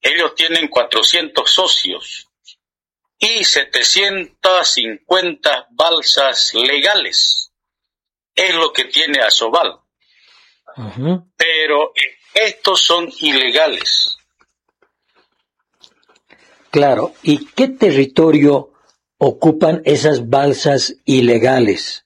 Ellos tienen 400 socios y 750 balsas legales. Es lo que tiene Asobal. Uh-huh. Pero estos son ilegales. Claro. ¿Y qué territorio ocupan esas balsas ilegales?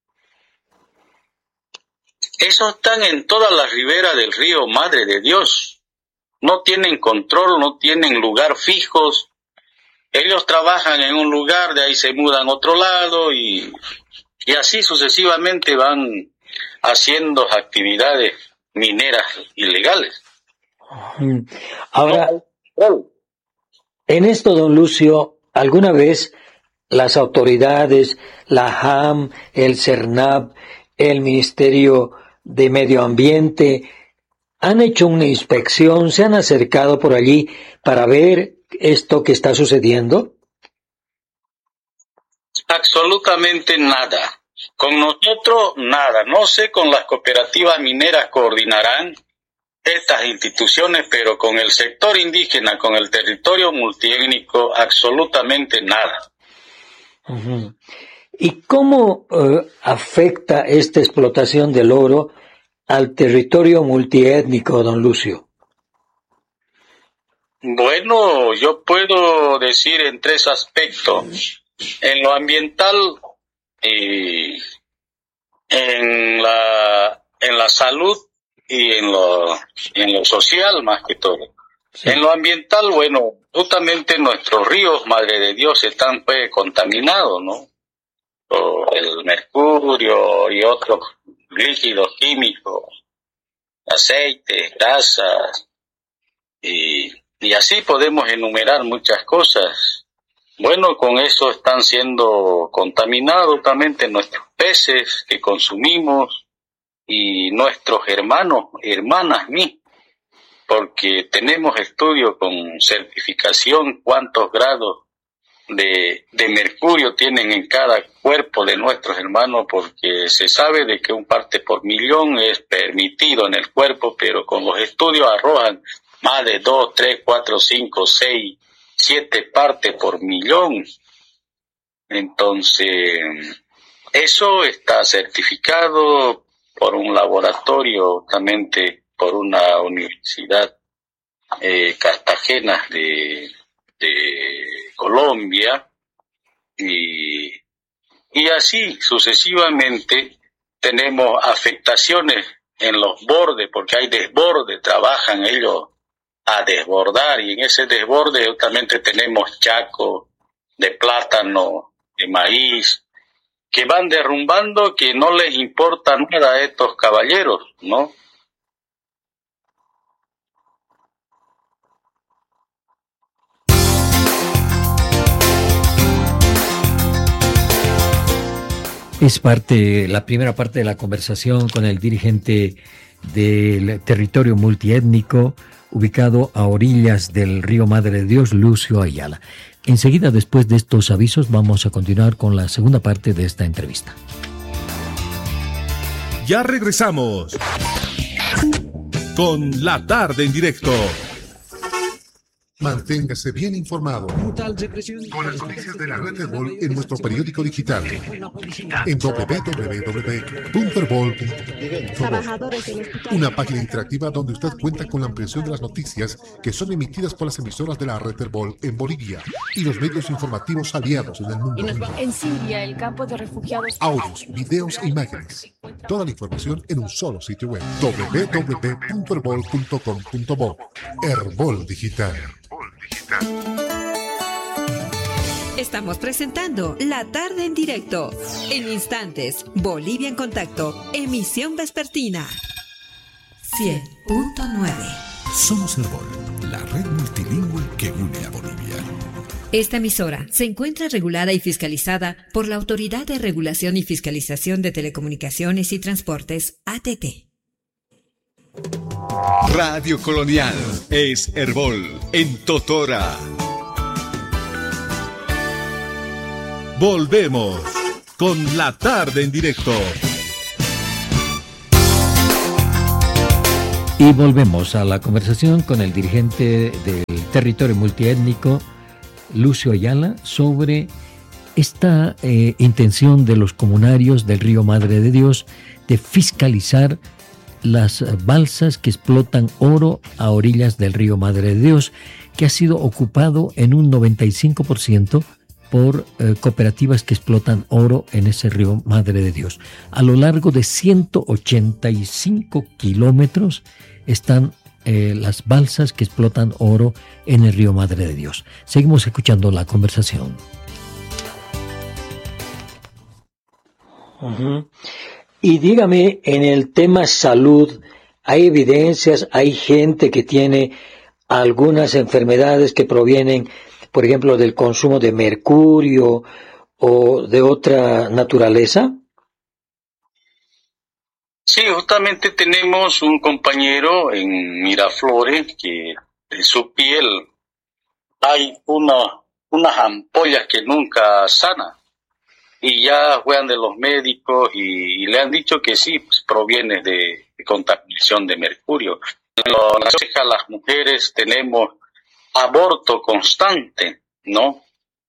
Esos están en toda la ribera del río Madre de Dios. No tienen control, no tienen lugar fijos. Ellos trabajan en un lugar, de ahí se mudan a otro lado y así sucesivamente van haciendo actividades mineras ilegales. Ahora, en esto, don Lucio, ¿alguna vez las autoridades, la JAM, el CERNAP, el Ministerio de Medio Ambiente, han hecho una inspección, se han acercado por allí para ver esto que está sucediendo? Absolutamente nada. Con nosotros, nada. No sé, con las cooperativas mineras coordinarán estas instituciones, pero con el sector indígena, con el territorio multiétnico, absolutamente nada. Uh-huh. ¿Y cómo afecta esta explotación del oro al territorio multiétnico, don Lucio? Bueno, yo puedo decir en 3 aspectos. En lo ambiental, en la salud y en lo social más que todo. Sí. En lo ambiental, bueno, justamente nuestros ríos, Madre de Dios, están contaminados, ¿no? Por el mercurio y otros líquidos químicos, aceites, grasas, y así podemos enumerar muchas cosas. Bueno, con eso están siendo contaminados también nuestros peces que consumimos y nuestros hermanos, hermanas mismas, porque tenemos estudios con certificación cuántos grados de mercurio tienen en cada cuerpo de nuestros hermanos, porque se sabe de que 1 parte por millón es permitido en el cuerpo, pero con los estudios arrojan más de 2, 3, 4, 5, 6, 7 partes por millón. Entonces, eso está certificado por un laboratorio, también por una universidad Cartagena de Colombia, y así sucesivamente tenemos afectaciones en los bordes, porque hay desborde, trabajan ellos a desbordar, y en ese desborde justamente tenemos chacos de plátano, de maíz, que van derrumbando, que no les importa nada a estos caballeros, ¿no? Es la primera parte de la conversación con el dirigente del territorio multiétnico ubicado a orillas del río Madre de Dios, Lucio Ayala. Enseguida, después de estos avisos, vamos a continuar con la segunda parte de esta entrevista. Ya regresamos con La Tarde en Directo. Manténgase bien informado con las noticias de la red Herbol en nuestro periódico digital en www.herbol.com. Una página interactiva donde usted cuenta con la ampliación de las noticias que son emitidas por las emisoras de la red Herbol en Bolivia y los medios informativos aliados en el mundo. En Siria, el campo de refugiados. Audios, videos e imágenes. Toda la información en un solo sitio web: www.herbol.com.bo. Herbol Digital. Estamos presentando La Tarde en Directo. En instantes, Bolivia en Contacto, emisión vespertina. 100.9. Somos Herbol, la red multilingüe que une a Bolivia. Esta emisora se encuentra regulada y fiscalizada por la Autoridad de Regulación y Fiscalización de Telecomunicaciones y Transportes, ATT. Radio Colonial es Herbol en Totora. Volvemos con La Tarde en Directo. Y volvemos a la conversación con el dirigente del territorio multiétnico, Lucio Ayala, sobre esta intención de los comunarios del Río Madre de Dios de fiscalizar las balsas que explotan oro a orillas del Río Madre de Dios, que ha sido ocupado en un 95% por cooperativas que explotan oro en ese Río Madre de Dios. A lo largo de 185 kilómetros están las balsas que explotan oro en el Río Madre de Dios. Seguimos escuchando la conversación. Uh-huh. Y dígame, en el tema salud, ¿hay evidencias, hay gente que tiene algunas enfermedades que provienen, por ejemplo, del consumo de mercurio o de otra naturaleza? Sí, justamente tenemos un compañero en Miraflores que en su piel hay unas ampollas que nunca sanan. Y ya juegan de los médicos y le han dicho que sí, pues, proviene de contaminación de mercurio. Las mujeres tenemos aborto constante, ¿no?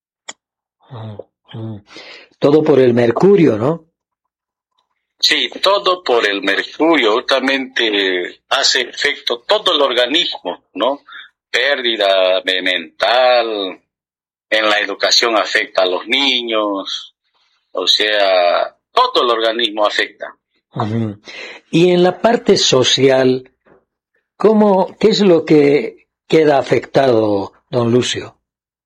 Todo por el mercurio, ¿no? Sí, todo por el mercurio. Justamente hace efecto todo el organismo, ¿no? Pérdida mental, en la educación afecta a los niños. O sea, todo el organismo afecta. Uh-huh. Y en la parte social, ¿qué es lo que queda afectado, don Lucio?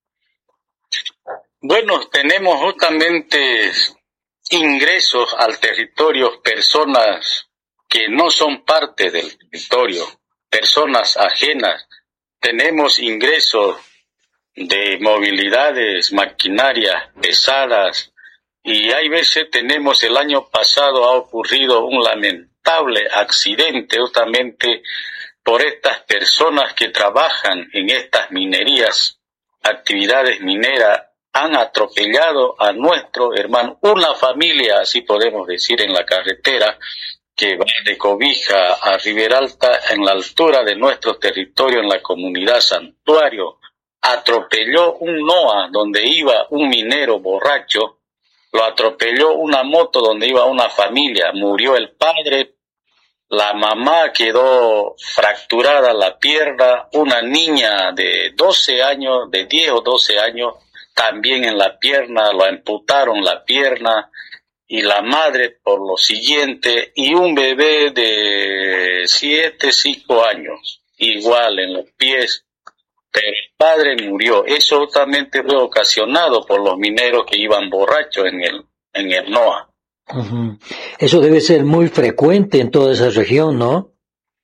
Bueno, tenemos justamente ingresos al territorio, personas que no son parte del territorio, personas ajenas. Tenemos ingresos de movilidades, maquinarias pesadas. Y hay veces el año pasado ha ocurrido un lamentable accidente justamente por estas personas que trabajan en estas minerías, actividades mineras, han atropellado a nuestro hermano, una familia, así podemos decir, en la carretera que va de Cobija a Riberalta, en la altura de nuestro territorio, en la comunidad Santuario, atropelló un NOA donde iba un minero borracho. Lo atropelló una moto donde iba una familia, murió el padre, la mamá quedó fracturada la pierna, una niña de 12 años, de 10 o 12 años, también en la pierna, lo amputaron la pierna, y la madre por lo siguiente, y un bebé de 7, 5 años, igual en los pies. Pero el padre murió. Eso justamente fue ocasionado por los mineros que iban borrachos en el NOA. Uh-huh. Eso debe ser muy frecuente en toda esa región, ¿no?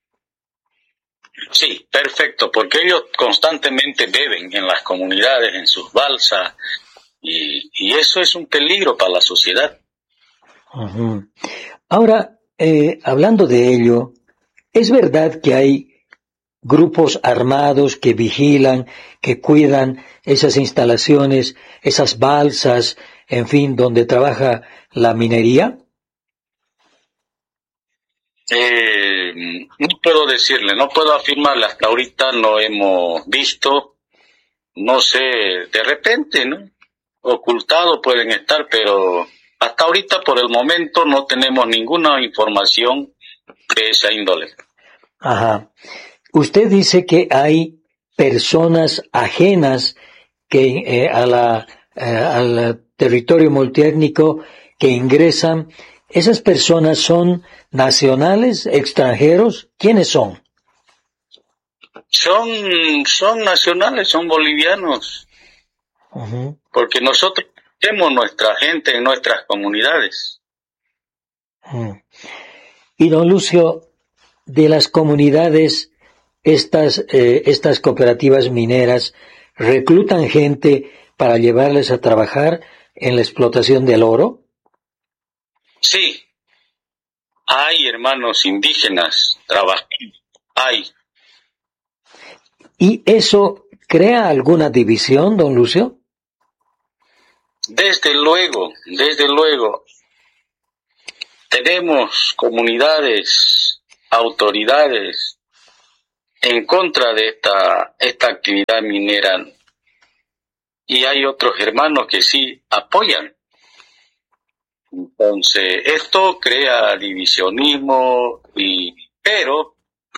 Sí, perfecto, porque ellos constantemente beben en las comunidades, en sus balsas, y eso es un peligro para la sociedad. Uh-huh. Ahora, hablando de ello, ¿es verdad que hay grupos armados que vigilan, que cuidan esas instalaciones, esas balsas, en fin, donde trabaja la minería? No puedo decirle, no puedo afirmarle, hasta ahorita no hemos visto, no sé, de repente, ¿no? Ocultados pueden estar, pero hasta ahorita por el momento no tenemos ninguna información de esa índole. Ajá. Usted dice que hay personas ajenas que al territorio multiétnico que ingresan. ¿Esas personas son nacionales, extranjeros? ¿Quiénes son? Son nacionales, son bolivianos. Uh-huh. Porque nosotros tenemos nuestra gente en nuestras comunidades. Uh-huh. Y don Lucio, de las comunidades, estas cooperativas mineras reclutan gente para llevarles a trabajar en la explotación del oro. Sí, hay hermanos indígenas trabajando, hay. ¿Y eso crea alguna división, don Lucio? Desde luego. Tenemos comunidades, autoridades en contra de esta actividad minera, y hay otros hermanos que sí apoyan. Entonces, esto crea divisionismo, pero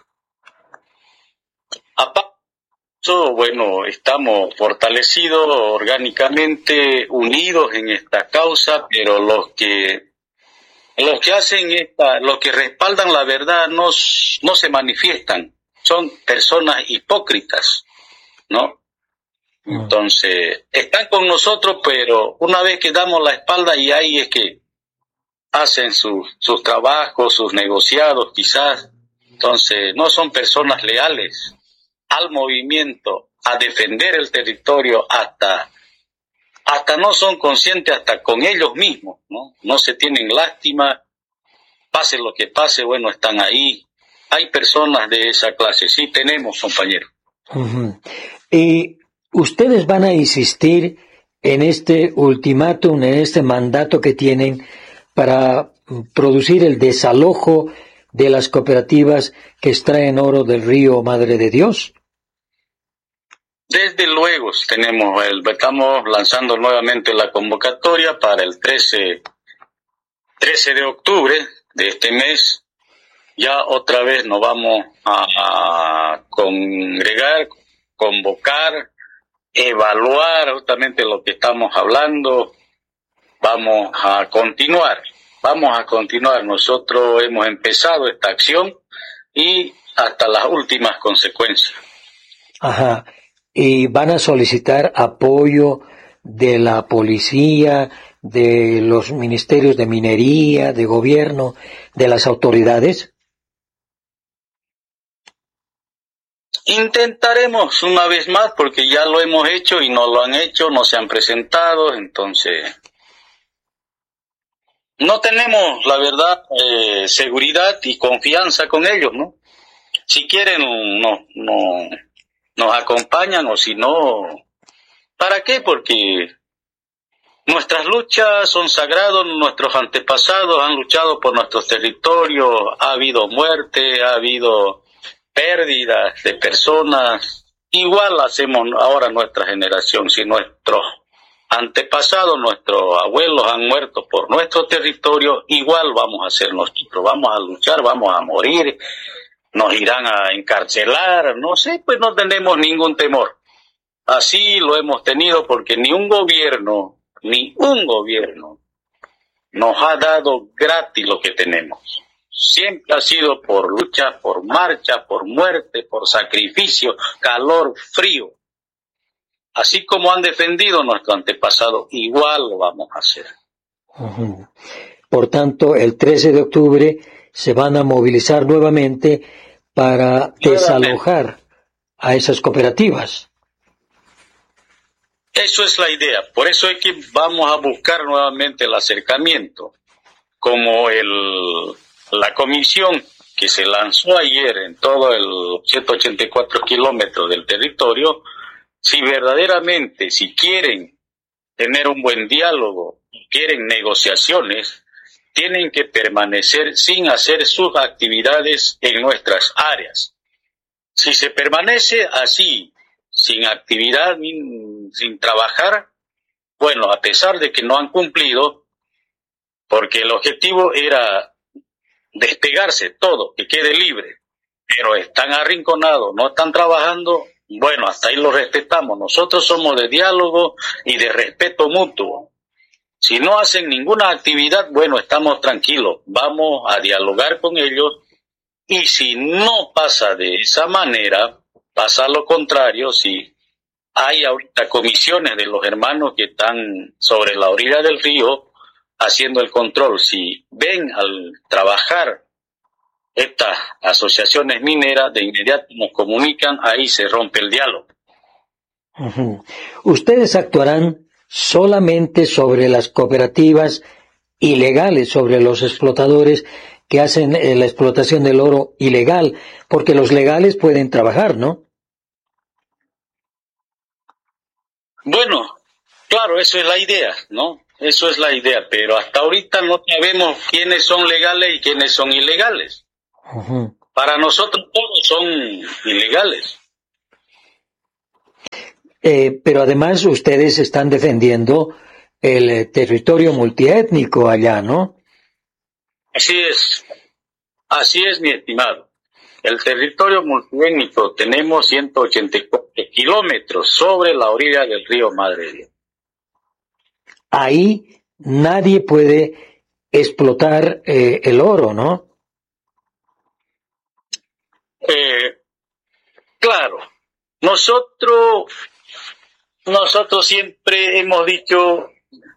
aparte de eso, bueno, estamos fortalecidos orgánicamente, unidos en esta causa, pero los que hacen los que respaldan la verdad no se manifiestan, son personas hipócritas, ¿no? Entonces, están con nosotros, pero una vez que damos la espalda, y ahí es que hacen sus trabajos, sus negociados quizás. Entonces, no son personas leales al movimiento, a defender el territorio, hasta no son conscientes, hasta con ellos mismos, ¿no? No se tienen lástima, pase lo que pase, bueno, están ahí. Hay personas de esa clase, sí tenemos, compañeros. Uh-huh. Y ustedes van a insistir en este ultimátum, en este mandato que tienen para producir el desalojo de las cooperativas que extraen oro del río Madre de Dios. Desde luego, estamos lanzando nuevamente la convocatoria para el 13 de octubre de este mes. Ya otra vez nos vamos a congregar, convocar, evaluar justamente lo que estamos hablando. Vamos a continuar. Nosotros hemos empezado esta acción y hasta las últimas consecuencias. Ajá. ¿Y van a solicitar apoyo de la policía, de los ministerios de minería, de gobierno, de las autoridades? Intentaremos una vez más, porque ya lo hemos hecho y no lo han hecho, no se han presentado, entonces no tenemos, la verdad, seguridad y confianza con ellos, ¿no? Si quieren, nos acompañan, o si no, ¿para qué? Porque nuestras luchas son sagradas, nuestros antepasados han luchado por nuestros territorios, ha habido muerte, ha habido pérdidas de personas. Igual hacemos ahora nuestra generación. Si nuestros antepasados, nuestros abuelos han muerto por nuestro territorio, igual vamos a hacer nosotros, vamos a luchar, vamos a morir, nos irán a encarcelar, no sé, pues no tenemos ningún temor. Así lo hemos tenido, porque ni un gobierno nos ha dado gratis lo que tenemos. Siempre ha sido por lucha, por marcha, por muerte, por sacrificio, calor, frío. Así como han defendido nuestro antepasado, igual lo vamos a hacer. Uh-huh. Por tanto, el 13 de octubre se van a movilizar nuevamente para desalojar a esas cooperativas. Eso es la idea. Por eso es que vamos a buscar nuevamente el acercamiento, como la comisión que se lanzó ayer en todo el 184 kilómetros del territorio. Si verdaderamente, si quieren tener un buen diálogo, quieren negociaciones, tienen que permanecer sin hacer sus actividades en nuestras áreas. Si se permanece así, sin actividad, sin trabajar, bueno, a pesar de que no han cumplido, porque el objetivo era despegarse todo, que quede libre, pero están arrinconados, no están trabajando. Bueno, hasta ahí lo respetamos. Nosotros somos de diálogo y de respeto mutuo. Si no hacen ninguna actividad, bueno, estamos tranquilos. Vamos a dialogar con ellos, y si no pasa de esa manera, pasa lo contrario. Si hay ahorita comisiones de los hermanos que están sobre la orilla del río haciendo el control, si ven al trabajar estas asociaciones mineras, de inmediato nos comunican, ahí se rompe el diálogo. Uh-huh. ¿Ustedes actuarán solamente sobre las cooperativas ilegales, sobre los explotadores que hacen la explotación del oro ilegal? Porque los legales pueden trabajar, ¿no? Bueno, claro, eso es la idea, ¿no? Eso es la idea, pero hasta ahorita no sabemos quiénes son legales y quiénes son ilegales. Uh-huh. Para nosotros todos son ilegales. Pero además ustedes están defendiendo el territorio multiétnico allá, ¿no? Así es, mi estimado. El territorio multiétnico tenemos 184 kilómetros sobre la orilla del río Madre de Dios. Ahí nadie puede explotar el oro, ¿no? Claro, nosotros siempre hemos dicho,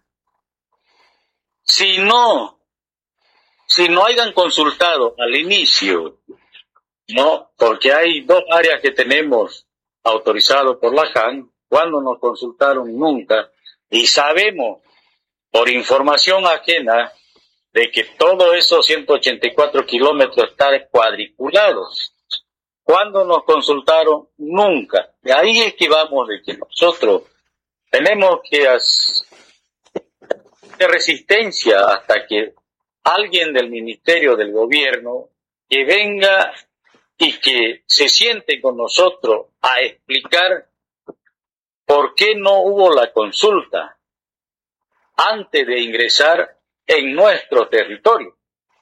si no hayan consultado al inicio, no, porque hay 2 áreas que tenemos autorizado por la JAN, cuando nos consultaron nunca, y sabemos por información ajena de que todos esos 184 kilómetros están cuadriculados. Cuando nos consultaron, nunca. De ahí es que vamos, de que nosotros tenemos que hacer resistencia hasta que alguien del Ministerio del Gobierno que venga y que se siente con nosotros a explicar por qué no hubo la consulta antes de ingresar en nuestro territorio.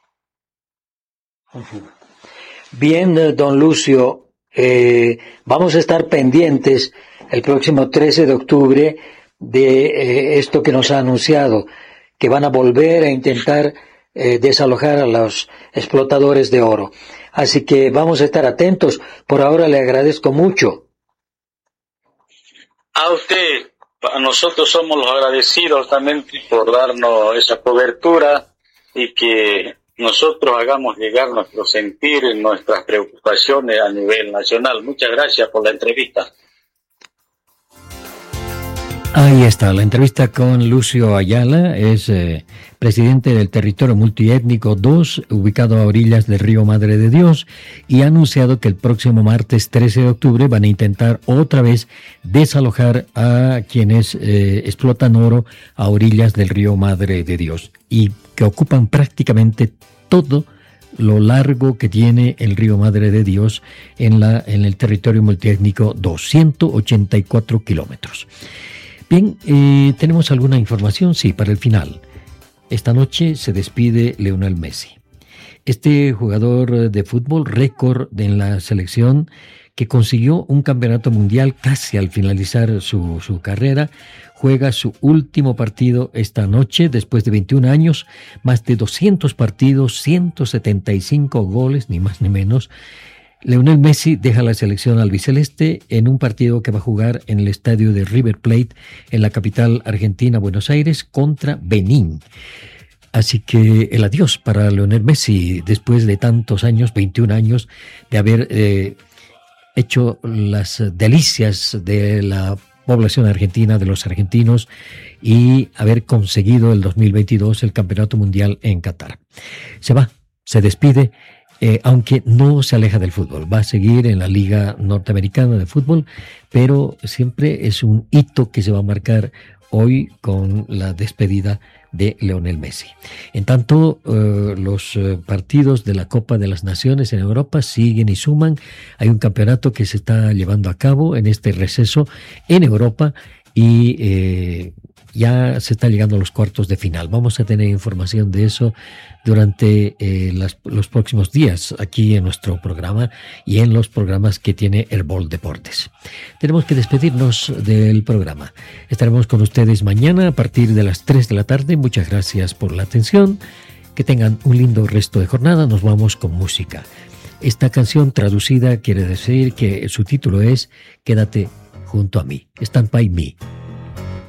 Bien, don Lucio, vamos a estar pendientes el próximo 13 de octubre de esto que nos ha anunciado, que van a volver a intentar desalojar a los explotadores de oro. Así que vamos a estar atentos. Por ahora le agradezco mucho. A usted, a nosotros somos los agradecidos también por darnos esa cobertura y que nosotros hagamos llegar nuestro sentir, nuestras preocupaciones a nivel nacional. Muchas gracias por la entrevista. Ahí está, la entrevista con Lucio Ayala, es presidente del Territorio Multiétnico 2, ubicado a orillas del río Madre de Dios, y ha anunciado que el próximo martes 13 de octubre van a intentar otra vez desalojar a quienes explotan oro a orillas del río Madre de Dios, y que ocupan prácticamente todo lo largo que tiene el río Madre de Dios en el Territorio Multiétnico 284 kilómetros. Bien, ¿tenemos alguna información? Sí, para el final. Esta noche se despide Lionel Messi. Este jugador de fútbol récord en la selección que consiguió un campeonato mundial casi al finalizar su carrera, juega su último partido esta noche después de 21 años, más de 200 partidos, 175 goles, ni más ni menos. Lionel Messi deja la selección albiceleste en un partido que va a jugar en el estadio de River Plate en la capital argentina, Buenos Aires, contra Benín. Así que el adiós para Lionel Messi después de tantos años, 21 años, de haber hecho las delicias de la población argentina, de los argentinos, y haber conseguido el 2022 el Campeonato Mundial en Qatar. Se va, se despide. Aunque no se aleja del fútbol, va a seguir en la Liga Norteamericana de Fútbol, pero siempre es un hito que se va a marcar hoy con la despedida de Lionel Messi. En tanto, los partidos de la Copa de las Naciones en Europa siguen y suman. Hay un campeonato que se está llevando a cabo en este receso en Europa y ya se está llegando a los cuartos de final. Vamos a tener información de eso durante los próximos días aquí en nuestro programa y en los programas que tiene Herbol Deportes. Tenemos que despedirnos del programa. Estaremos con ustedes mañana a partir de las 3 de la tarde. Muchas gracias por la atención. Que tengan un lindo resto de jornada. Nos vamos con música. Esta canción traducida quiere decir que su título es Quédate junto a mí. Stand by me.